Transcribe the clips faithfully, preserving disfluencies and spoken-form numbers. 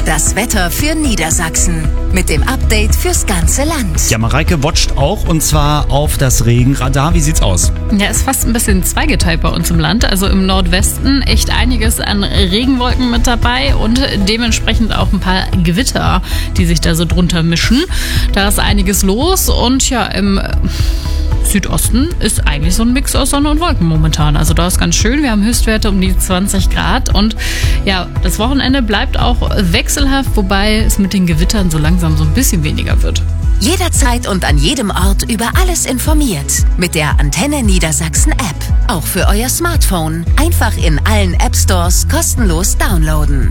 Das Wetter für Niedersachsen mit dem Update fürs ganze Land. Ja, Mareike watcht auch, und zwar auf das Regenradar. Wie sieht's aus? Ja, ist fast ein bisschen zweigeteilt bei uns im Land. Also im Nordwesten echt einiges an Regenwolken mit dabei und dementsprechend auch ein paar Gewitter, die sich da so drunter mischen. Da ist einiges los und ja, im Südosten ist eigentlich so ein Mix aus Sonne und Wolken momentan. Also da ist ganz schön. Wir haben Höchstwerte um die zwanzig Grad und ja, das Wochenende bleibt auch wechselhaft, wobei es mit den Gewittern so langsam so ein bisschen weniger wird. Jederzeit und an jedem Ort über alles informiert. Mit der Antenne Niedersachsen App. Auch für euer Smartphone. Einfach in allen App Stores kostenlos downloaden.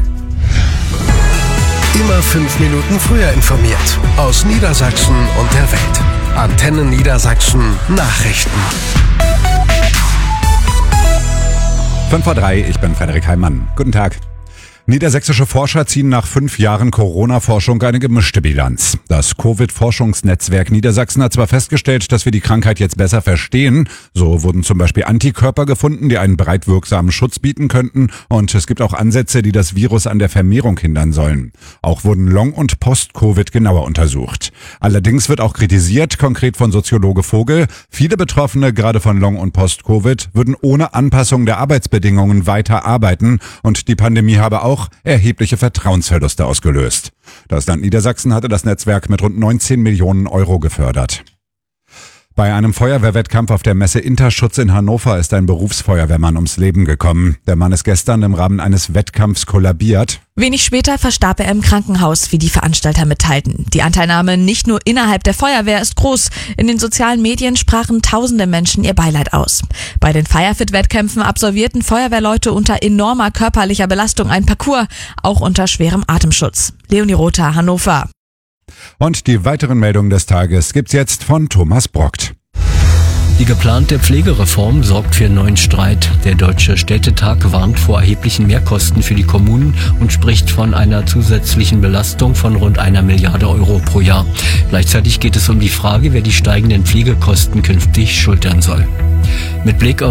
Immer fünf Minuten früher informiert. Aus Niedersachsen und der Welt. Antenne Niedersachsen Nachrichten. fünf vor drei, ich bin Frederik Heimann. Guten Tag. Niedersächsische Forscher ziehen nach fünf Jahren Corona-Forschung eine gemischte Bilanz. Das Covid-Forschungsnetzwerk Niedersachsen hat zwar festgestellt, dass wir die Krankheit jetzt besser verstehen. So wurden zum Beispiel Antikörper gefunden, die einen breit wirksamen Schutz bieten könnten. Und es gibt auch Ansätze, die das Virus an der Vermehrung hindern sollen. Auch wurden Long- und Post-Covid genauer untersucht. Allerdings wird auch kritisiert, konkret von Soziologe Vogel, viele Betroffene, gerade von Long- und Post-Covid, würden ohne Anpassung der Arbeitsbedingungen weiter arbeiten. Und die Pandemie habe auch auch erhebliche Vertrauensverluste ausgelöst. Das Land Niedersachsen hatte das Netzwerk mit rund neunzehn Millionen Euro gefördert. Bei einem Feuerwehrwettkampf auf der Messe Interschutz in Hannover ist ein Berufsfeuerwehrmann ums Leben gekommen. Der Mann ist gestern im Rahmen eines Wettkampfs kollabiert. Wenig später verstarb er im Krankenhaus, wie die Veranstalter mitteilten. Die Anteilnahme nicht nur innerhalb der Feuerwehr ist groß. In den sozialen Medien sprachen tausende Menschen ihr Beileid aus. Bei den Firefit-Wettkämpfen absolvierten Feuerwehrleute unter enormer körperlicher Belastung einen Parcours, auch unter schwerem Atemschutz. Leonie Rother, Hannover. Und die weiteren Meldungen des Tages gibt's jetzt von Thomas Brockt. Die geplante Pflegereform sorgt für neuen Streit. Der Deutsche Städtetag warnt vor erheblichen Mehrkosten für die Kommunen und spricht von einer zusätzlichen Belastung von rund einer Milliarde Euro pro Jahr. Gleichzeitig geht es um die Frage, wer die steigenden Pflegekosten künftig schultern soll. Mit Blick auf